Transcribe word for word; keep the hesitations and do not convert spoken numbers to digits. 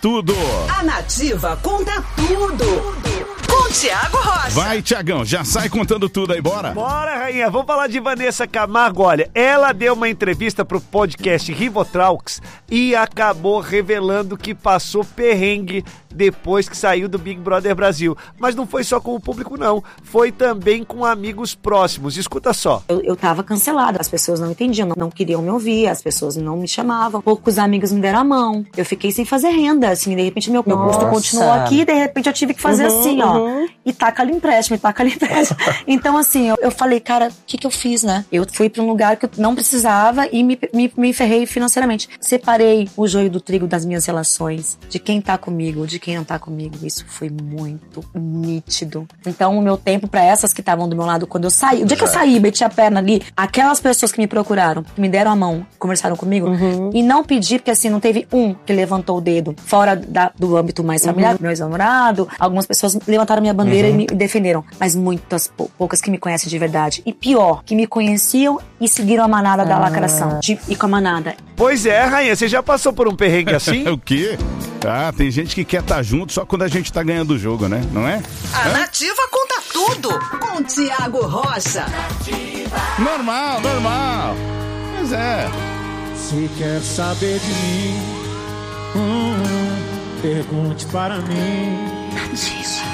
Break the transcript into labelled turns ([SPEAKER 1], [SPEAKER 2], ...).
[SPEAKER 1] tudo.
[SPEAKER 2] A Nativa conta tudo. Com Tiago Rocha.
[SPEAKER 1] Vai, Tiagão, já sai contando tudo aí, bora?
[SPEAKER 3] Bora, rainha. Vamos falar de Vanessa Camargo. Olha, ela deu uma entrevista pro podcast Rivotraux e acabou revelando que passou perrengue depois que saiu do Big Brother Brasil. Mas não foi só com o público, não. Foi também com amigos próximos. Escuta só.
[SPEAKER 4] Eu, eu tava cancelada. As pessoas não entendiam, não, não queriam me ouvir. As pessoas não me chamavam. Poucos amigos me deram a mão. Eu fiquei sem fazer renda, assim. De repente, meu, meu custo continuou aqui. De repente, eu tive que fazer uhum, assim, ó. Uhum. E taca ali empréstimo, e taca ali empréstimo. Então, assim, eu, eu falei, cara, o que que eu fiz, né? Eu fui pra um lugar que eu não precisava e me, me, me ferrei financeiramente. Separei o joio do trigo das minhas relações. De quem tá comigo, de quem não tá comigo. Isso foi muito nítido. Então, o meu tempo pra essas que estavam do meu lado, quando eu saí, o dia que eu saí, meti a perna ali, aquelas pessoas que me procuraram, que me deram a mão, conversaram comigo, uhum. e não pedi, porque assim, não teve um que levantou o dedo fora da, do âmbito mais familiar, uhum. meu ex-namorado, algumas pessoas levantaram minha bandeira uhum. e me defenderam, mas muitas pou, poucas que me conhecem de verdade. E pior, que me conheciam e seguiram a manada ah. da lacração, de ir com a manada.
[SPEAKER 3] Pois é, rainha, você já passou por um perrengue assim?
[SPEAKER 1] O quê? Ah, tem gente que quer estar junto só quando a gente tá ganhando o jogo, né? Não é?
[SPEAKER 2] A
[SPEAKER 1] é?
[SPEAKER 2] Nativa conta tudo com Tiago Rocha.
[SPEAKER 1] Normal, normal. Pois é.
[SPEAKER 5] Se quer saber de mim, hum, pergunte para mim.
[SPEAKER 4] Nativa.